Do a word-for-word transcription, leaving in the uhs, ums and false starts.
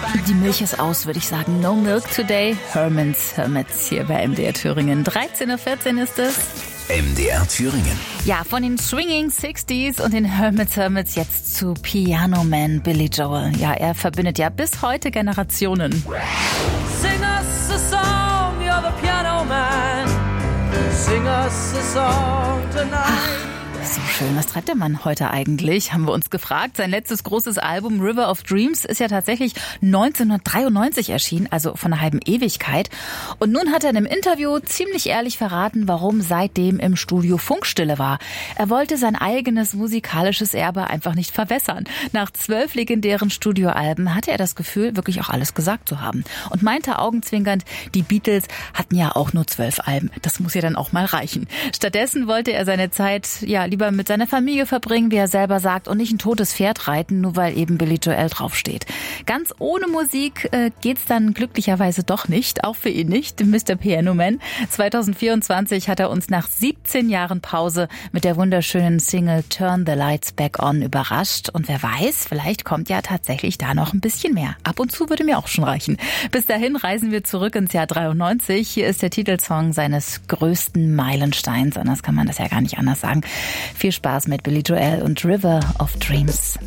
Die Milch ist aus, würde ich sagen. No milk today. Herman's Hermits hier bei M D R Thüringen. dreizehn Uhr vierzehn ist es. M D R Thüringen. Ja, von den Swinging Sixties und den Hermits Hermits jetzt zu Piano Man Billy Joel. Ja, er verbindet ja bis heute Generationen. Sing us a song, you're the piano man. Sing us a song tonight. So schön, was treibt der Mann heute eigentlich, haben wir uns gefragt. Sein letztes großes Album River of Dreams ist ja tatsächlich neunzehnhundertdreiundneunzig erschienen, also von einer halben Ewigkeit. Und nun hat er in einem Interview ziemlich ehrlich verraten, warum seitdem im Studio Funkstille war. Er wollte sein eigenes musikalisches Erbe einfach nicht verwässern. Nach zwölf legendären Studioalben hatte er das Gefühl, wirklich auch alles gesagt zu haben. Und meinte augenzwinkernd, die Beatles hatten ja auch nur zwölf Alben. Das muss ja dann auch mal reichen. Stattdessen wollte er seine Zeit, ja, lieber mit seiner Familie verbringen, wie er selber sagt, und nicht ein totes Pferd reiten, nur weil eben Billy Joel draufsteht. Ganz ohne Musik äh, geht's dann glücklicherweise doch nicht, auch für ihn nicht, Mister Piano Man. zwanzig vierundzwanzig hat er uns nach siebzehn Jahren Pause mit der wunderschönen Single Turn the Lights Back On überrascht. Und wer weiß, vielleicht kommt ja tatsächlich da noch ein bisschen mehr. Ab und zu würde mir auch schon reichen. Bis dahin reisen wir zurück ins Jahr dreiundneunzig. Hier ist der Titelsong seines größten Meilensteins. Anders kann man das ja gar nicht anders sagen. Viel Spaß mit Billy Joel und River of Dreams.